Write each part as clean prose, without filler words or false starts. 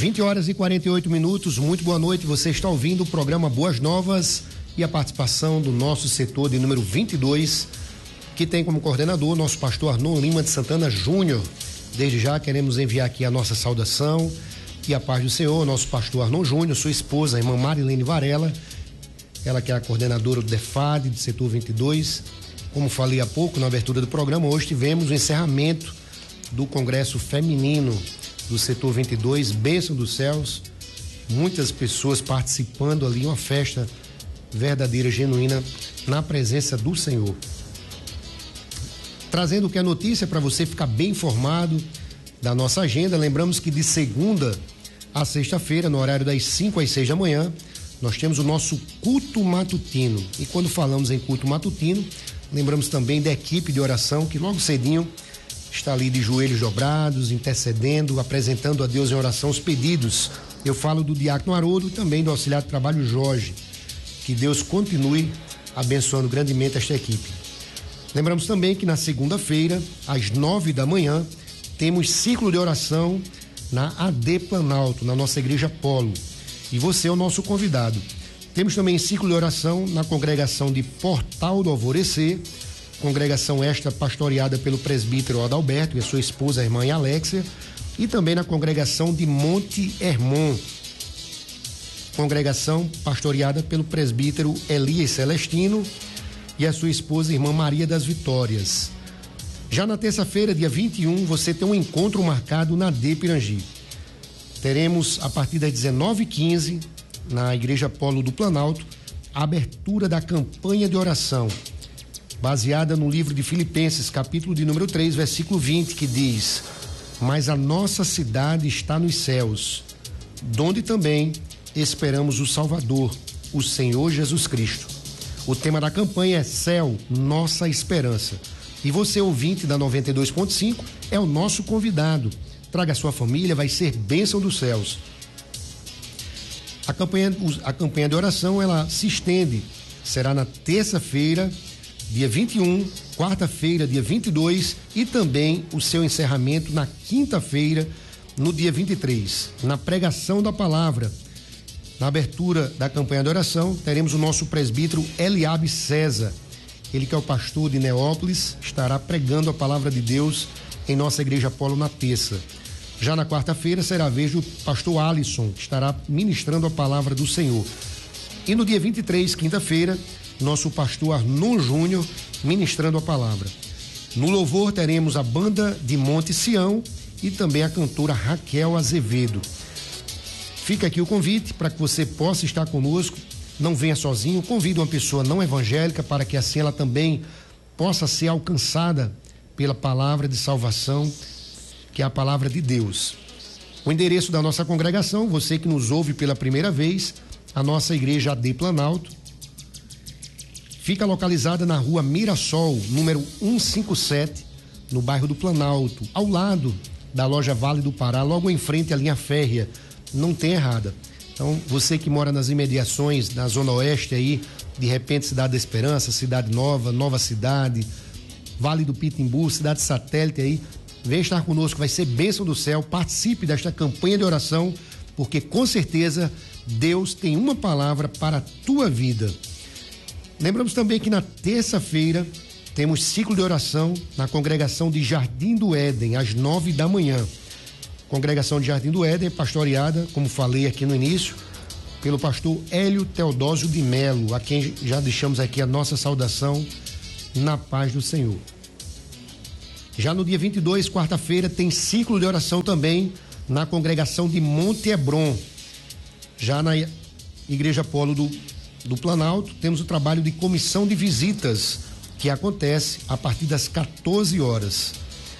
20h48, muito boa noite. Você está ouvindo o programa Boas Novas e a participação do nosso setor de número 22, que tem como coordenador nosso pastor Arnon Lima de Santana Júnior. Desde já queremos enviar aqui a nossa saudação e a paz do Senhor, nosso pastor Arnon Júnior, sua esposa, a irmã Marilene Varela, ela que é a coordenadora do DEFAD, do setor 22. Como falei há pouco na abertura do programa, hoje tivemos o encerramento do Congresso Feminino do setor 22, Bênção dos Céus, muitas pessoas participando ali, uma festa verdadeira, genuína, na presença do Senhor. Trazendo o que é notícia para você ficar bem informado da nossa agenda. Lembramos que de segunda a sexta-feira, no horário das 5 às 6 da manhã, nós temos o nosso culto matutino. E quando falamos em culto matutino, lembramos também da equipe de oração que logo cedinho está ali de joelhos dobrados, intercedendo, apresentando a Deus em oração os pedidos. Eu falo do diácono Haroldo e também do auxiliar de trabalho Jorge. Que Deus continue abençoando grandemente esta equipe. Lembramos também que na segunda-feira, às 9 da manhã, temos ciclo de oração na AD Planalto, na nossa igreja Polo. E você é o nosso convidado. Temos também ciclo de oração na congregação de Portal do Alvorecer, congregação esta pastoreada pelo presbítero Adalberto e a sua esposa, a irmã Alexia, e também na congregação de Monte Hermon, congregação pastoreada pelo presbítero Elias Celestino e a sua esposa, a irmã Maria das Vitórias. Já na terça-feira, dia 21, você tem um encontro marcado na AD Pirangi. Teremos, a partir das 19h15, na Igreja Polo do Planalto, a abertura da campanha de oração, baseada no livro de Filipenses, capítulo de número 3, versículo 20, que diz: mas a nossa cidade está nos céus, donde também esperamos o Salvador, o Senhor Jesus Cristo. O tema da campanha é Céu, Nossa Esperança. E você, ouvinte da 92.5, é o nosso convidado. Traga a sua família, vai ser bênção dos céus. A campanha de oração, ela se estende, será na terça-feira, dia 21, quarta-feira, dia 22, e também o seu encerramento na quinta-feira, no dia 23, na pregação da palavra. Na abertura da campanha de oração, teremos o nosso presbítero Eliabe César. Ele que é o pastor de Neópolis, estará pregando a palavra de Deus em nossa igreja Polo na terça. Já na quarta-feira será a vez do pastor Alisson, que estará ministrando a palavra do Senhor. E no dia 23, quinta-feira, nosso pastor Arnon Júnior ministrando a palavra. No louvor teremos a banda de Monte Sião e também a cantora Raquel Azevedo. Fica aqui o convite para que você possa estar conosco, não venha sozinho, convide uma pessoa não evangélica para que assim ela também possa ser alcançada pela palavra de salvação, que é a palavra de Deus. O endereço da nossa congregação, você que nos ouve pela primeira vez, a nossa igreja AD Planalto, fica localizada na rua Mirassol, número 157, no bairro do Planalto, ao lado da loja Vale do Pará, logo em frente à linha férrea. Não tem errada. Então, você que mora nas imediações, na Zona Oeste aí, de repente Cidade da Esperança, Cidade Nova, Nova Cidade, Vale do Pitimbu, Cidade Satélite aí, vem estar conosco, vai ser bênção do céu. Participe desta campanha de oração, porque com certeza Deus tem uma palavra para a tua vida. Lembramos também que na terça-feira temos ciclo de oração na congregação de Jardim do Éden, às 9 da manhã. Congregação de Jardim do Éden, pastoreada, como falei aqui no início, pelo pastor Hélio Teodósio de Melo, a quem já deixamos aqui a nossa saudação na paz do Senhor. Já no dia 22, quarta-feira, tem ciclo de oração também na congregação de Monte Hebron. Já na Igreja Polo do Planalto, temos o trabalho de comissão de visitas, que acontece a partir das 14 horas.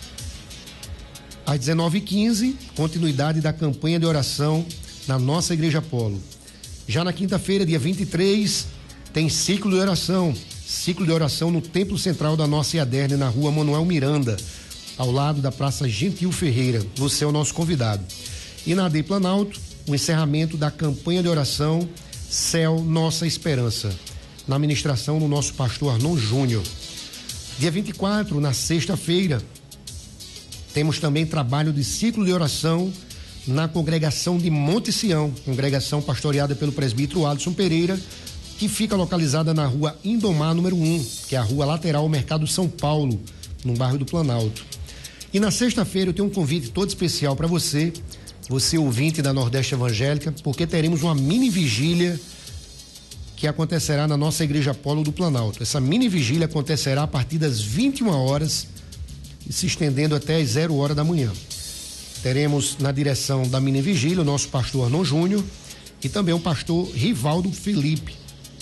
Às 19h15, continuidade da campanha de oração na nossa Igreja Polo. Já na quinta-feira, dia 23, tem ciclo de oração no Templo Central da nossa IADERN, na rua Manuel Miranda, ao lado da Praça Gentil Ferreira. Você é o nosso convidado. E na AD Planalto, o encerramento da campanha de oração Céu, Nossa Esperança, na ministração do nosso pastor Arnon Júnior. Dia 24, na sexta-feira, temos também trabalho de ciclo de oração na congregação de Monte Sião, congregação pastoreada pelo presbítero Alisson Pereira, que fica localizada na rua Indomar, número 1, que é a rua lateral ao Mercado São Paulo, no bairro do Planalto. E na sexta-feira eu tenho um convite todo especial para você ouvinte da Nordeste Evangélica, porque teremos uma mini vigília que acontecerá na nossa Igreja Polo do Planalto. Essa mini vigília acontecerá a partir das 21 horas e se estendendo até as 0 horas da manhã. Teremos na direção da mini vigília o nosso pastor Arnon Júnior e também o pastor Rivaldo Felipe.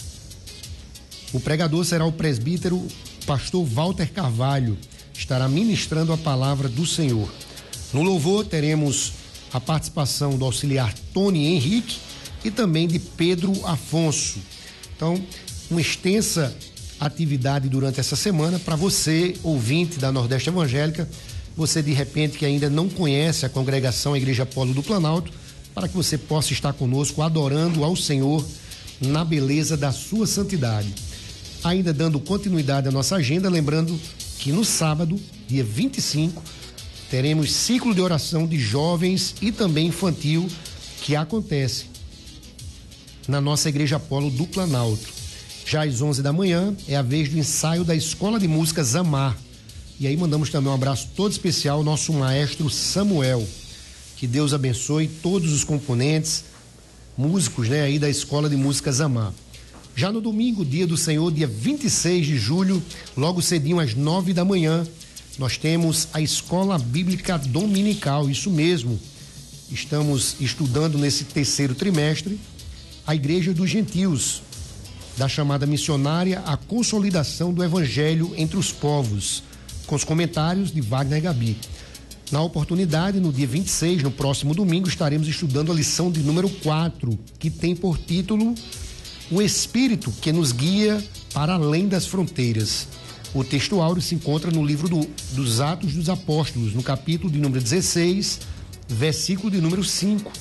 O pregador será o presbítero pastor Walter Carvalho, estará ministrando a palavra do Senhor. No louvor teremos a participação do auxiliar Tony Henrique e também de Pedro Afonso. Então, uma extensa atividade durante essa semana para você, ouvinte da Nordeste Evangélica, você de repente que ainda não conhece a congregação a Igreja Polo do Planalto, para que você possa estar conosco adorando ao Senhor na beleza da sua santidade. Ainda dando continuidade à nossa agenda, lembrando que no sábado, dia 25, teremos ciclo de oração de jovens e também infantil que acontece na nossa Igreja Polo do Planalto. Já às 11 da manhã é a vez do ensaio da Escola de Música Zamar. E aí mandamos também um abraço todo especial ao nosso maestro Samuel. Que Deus abençoe todos os componentes, músicos, aí da Escola de Música Zamar. Já no domingo, dia do Senhor, dia 26 de julho, logo cedinho às 9 da manhã, nós temos a Escola Bíblica Dominical, isso mesmo. Estamos estudando nesse terceiro trimestre a Igreja dos Gentios, da chamada missionária A Consolidação do Evangelho entre os Povos, com os comentários de Wagner Gabi. Na oportunidade, no dia 26, no próximo domingo, estaremos estudando a lição de número 4, que tem por título O Espírito que nos guia para além das fronteiras. O texto áureo se encontra no livro dos Atos dos Apóstolos, no capítulo de número 16, versículo de número 5,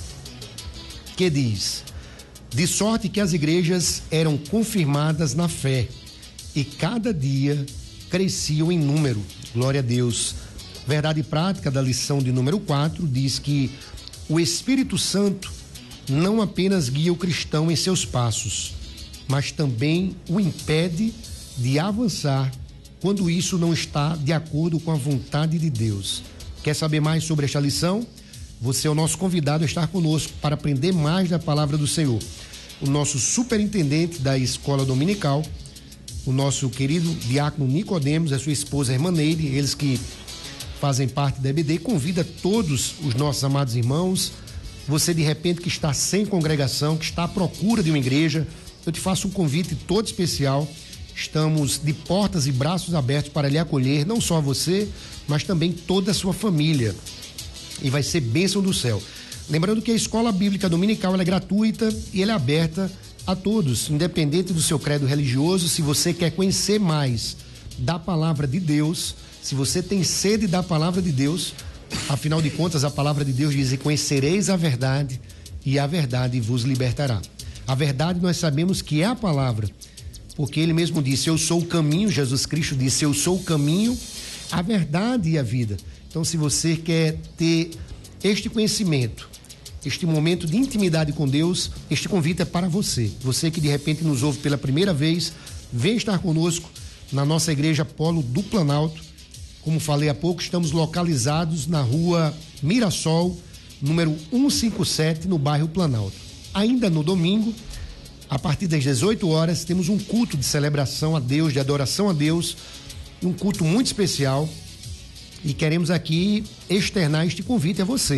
que diz: de sorte que as igrejas eram confirmadas na fé e cada dia cresciam em número. Glória a Deus. Verdade prática da lição de número 4 diz que o Espírito Santo não apenas guia o cristão em seus passos, mas também o impede de avançar quando isso não está de acordo com a vontade de Deus. Quer saber mais sobre esta lição? Você é o nosso convidado a estar conosco para aprender mais da palavra do Senhor. O nosso superintendente da escola dominical, o nosso querido diácono Nicodemos, a sua esposa Hermaneide, eles que fazem parte da EBD, convida todos os nossos amados irmãos, você de repente que está sem congregação, que está à procura de uma igreja, eu te faço um convite todo especial. Estamos de portas e braços abertos para lhe acolher, não só você, mas também toda a sua família. E vai ser bênção do céu. Lembrando que a Escola Bíblica Dominical ela é gratuita e ela é aberta a todos, independente do seu credo religioso. Se você quer conhecer mais da palavra de Deus, se você tem sede da palavra de Deus, afinal de contas a palavra de Deus diz: e conhecereis a verdade e a verdade vos libertará. A verdade nós sabemos que é a palavra, porque ele mesmo disse: eu sou o caminho. Jesus Cristo disse: eu sou o caminho, a verdade e a vida. Então, se você quer ter este conhecimento, este momento de intimidade com Deus, este convite é para você. Você que de repente nos ouve pela primeira vez, vem estar conosco na nossa Igreja Polo do Planalto. Como falei há pouco, estamos localizados na rua Mirassol, número 157, no bairro Planalto. Ainda no domingo, a partir das 18 horas, temos um culto de celebração a Deus, de adoração a Deus, um culto muito especial, e queremos aqui externar este convite a você.